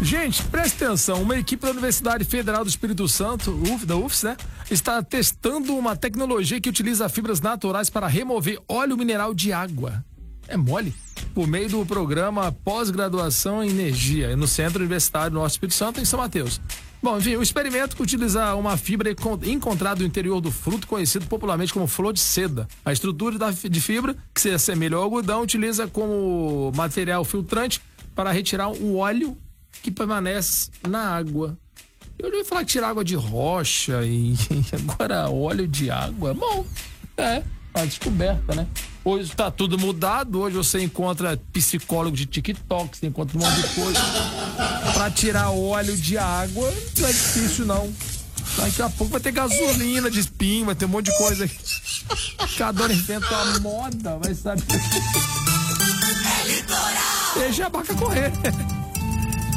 Gente, presta atenção, uma equipe da Universidade Federal do Espírito Santo, da UFS, né, está testando uma tecnologia que utiliza fibras naturais para remover óleo mineral de água. É mole? Por meio do programa Pós-Graduação em Energia, no Centro Universitário do Norte do Espírito Santo, em São Mateus. Bom, enfim, o experimento que utiliza uma fibra encontrada no interior do fruto, conhecido popularmente como flor de seda. A estrutura de fibra, que se assemelha ao algodão, utiliza como material filtrante para retirar o óleo que permanece na água. Eu já ouvi falar que tira água de rocha e agora óleo de água. Bom, a descoberta, né? Hoje tá tudo mudado, hoje você encontra psicólogo de TikTok, você encontra um monte de coisa. Pra tirar óleo de água não é difícil, não. Daqui a pouco vai ter gasolina de espinho, vai ter um monte de coisa aqui. Cada hora inventa uma moda, vai saber. Deixa a vaca correr.